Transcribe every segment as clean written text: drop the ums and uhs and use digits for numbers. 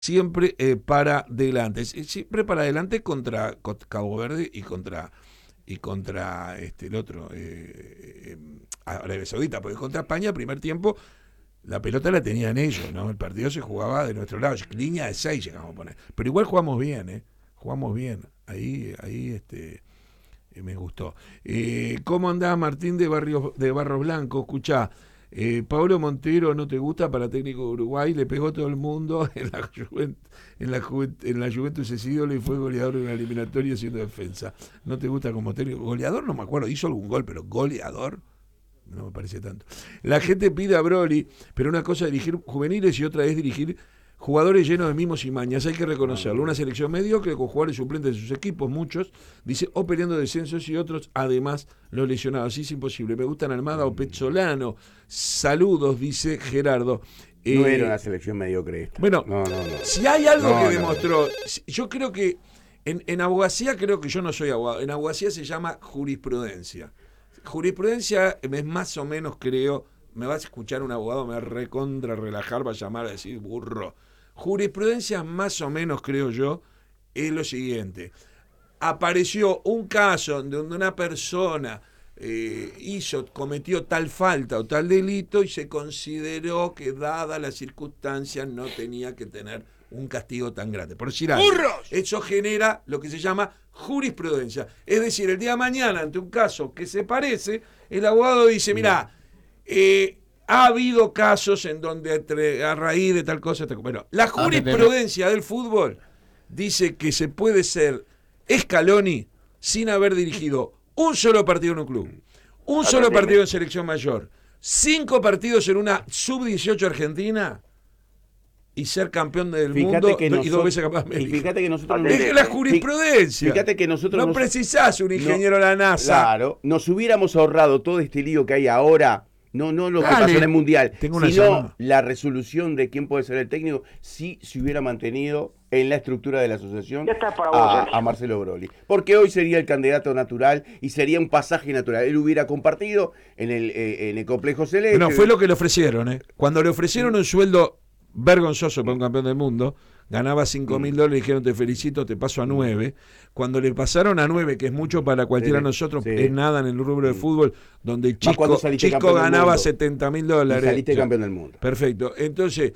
siempre para adelante, siempre para adelante contra Cabo Verde y contra el otro, Arabia Saudita, porque contra España, primer tiempo, la pelota la tenían ellos, ¿no? El partido se jugaba de nuestro lado, línea de 6 llegamos a poner. Pero igual jugamos bien, ¿eh? Jugamos bien. Ahí me gustó. ¿Cómo andás, Martín de Barros Blanco? Escuchá, Pablo Montero no te gusta para técnico de Uruguay, le pegó a todo el mundo en la Juventus ese ídolo y fue goleador en la eliminatoria siendo defensa. ¿No te gusta como técnico? Goleador no me acuerdo, hizo algún gol, pero goleador no me parece tanto. La gente pide a Broly, pero una cosa es dirigir juveniles y otra es dirigir jugadores llenos de mimos y mañas, hay que reconocerlo. Una selección mediocre con jugadores suplentes de sus equipos, muchos, dice, o peleando descensos y otros, además, los lesionados. Así es imposible. Me gustan Almada o Pezzolano. Saludos, dice Gerardo. No era una selección mediocre esta. Bueno, no. Si hay algo que demostró, yo creo que en abogacía, creo que yo no soy abogado, en abogacía se llama jurisprudencia. Jurisprudencia es más o menos, creo, me vas a escuchar un abogado, me va a recontra relajar, va a llamar a decir burro. Jurisprudencia más o menos, creo yo, es lo siguiente. Apareció un caso donde una persona cometió tal falta o tal delito y se consideró que dada las circunstancias no tenía que tener un castigo tan grande. Por decir algo, eso genera lo que se llama jurisprudencia. Es decir, el día de mañana, ante un caso que se parece, el abogado dice, mirá, ha habido casos en donde a raíz de tal cosa... Bueno, la jurisprudencia del fútbol dice que se puede ser Scaloni sin haber dirigido un solo partido en un club, un solo partido en selección mayor, 5 partidos en una sub-18 argentina y ser campeón del mundo y 2 veces campeón de América. Fíjate que nosotros es la jurisprudencia. Fíjate que nosotros no precisás un ingeniero de la NASA. Claro, nos hubiéramos ahorrado todo este lío que hay ahora. No lo que pasó en el Mundial, sino la resolución de quién puede ser el técnico si se hubiera mantenido en la estructura de la asociación a Marcelo Broly. Porque hoy sería el candidato natural y sería un pasaje natural. Él hubiera compartido en el complejo celeste. No, fue lo que le ofrecieron, ¿eh? Cuando le ofrecieron un sueldo vergonzoso para un campeón del mundo, ganaba $5.000, dijeron te felicito, te paso a 9. Cuando le pasaron a 9, que es mucho para cualquiera de nosotros, es nada en el rubro de fútbol, donde el Chisco ganaba $70.000. Saliste campeón del mundo. Perfecto. Entonces,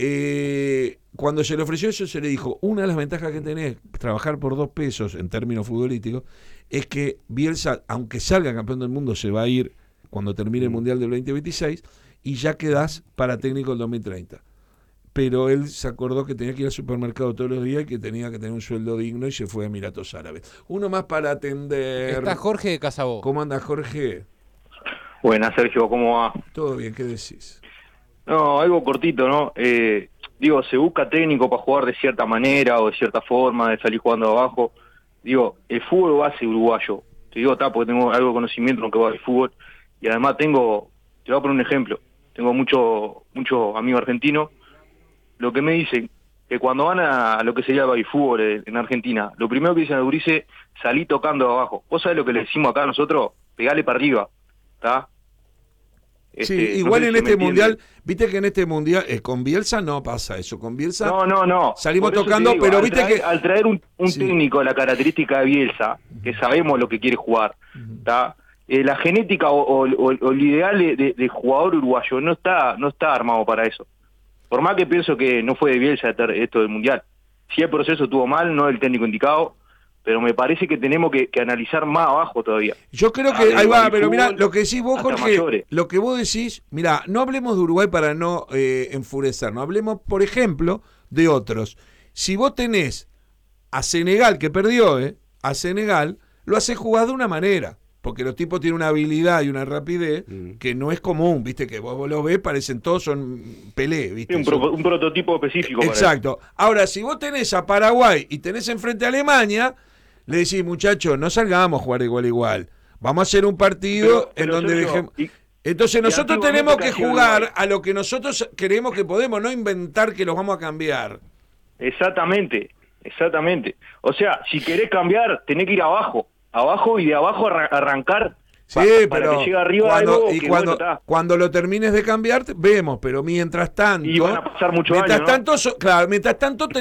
cuando se le ofreció eso, se le dijo, una de las ventajas que tenés, trabajar por 2 pesos en términos futbolísticos, es que Bielsa, aunque salga campeón del mundo, se va a ir cuando termine el Mundial del 2026 y ya quedás para técnico del 2030. Pero él se acordó que tenía que ir al supermercado todos los días y que tenía que tener un sueldo digno y se fue a Emiratos Árabes. Uno más para atender. Está Jorge de Casabó. ¿Cómo anda, Jorge? Buenas, Sergio, ¿cómo va? Todo bien, ¿qué decís? No, algo cortito, ¿no? Digo, se busca técnico para jugar de cierta manera o de cierta forma, de salir jugando abajo. Digo, el fútbol base uruguayo. Te digo, porque tengo algo de conocimiento en lo que va del fútbol. Y además te voy a poner un ejemplo. Tengo muchos amigos argentinos. Lo que me dicen, que cuando van a lo que sería el baby fútbol en Argentina, lo primero que dicen a Durice, salí tocando abajo. ¿Vos sabés lo que le decimos acá a nosotros? Pegale para arriba, ¿está? Sí, igual en este mundial, viste que en este mundial, con Bielsa no pasa eso, con Bielsa no. salimos tocando, pero viste que... Al traer un técnico de la característica de Bielsa, que sabemos lo que quiere jugar, ¿está? La genética o el ideal de jugador uruguayo no está armado para eso. Por más que pienso que no fue de Bielsa esto del Mundial. Si el proceso estuvo mal, no el técnico indicado, pero me parece que tenemos que analizar más abajo todavía. Yo creo que ahí va, pero mirá, lo que decís vos, Jorge, mayores. Lo que vos decís, mirá, no hablemos de Uruguay para no enfurecernos, hablemos, por ejemplo, de otros. Si vos tenés a Senegal, que perdió, a Senegal, lo hace jugar de una manera. Porque los tipos tienen una habilidad y una rapidez que no es común, viste, que vos los ves, parecen todos son Pelé, viste. Un prototipo específico. Exacto. Ahora, si vos tenés a Paraguay y tenés enfrente a Alemania, le decís, muchachos, no salgamos a jugar igual. Vamos a hacer un partido en donde dejemos... Entonces nosotros tenemos que jugar a lo que nosotros creemos que podemos, no inventar que los vamos a cambiar. Exactamente. O sea, si querés cambiar, tenés que ir abajo y de abajo arrancar Sí, pero que llegue arriba cuando lo termines de cambiar, vemos, pero mientras tanto... Y van a pasar muchos años, ¿no? Mientras tanto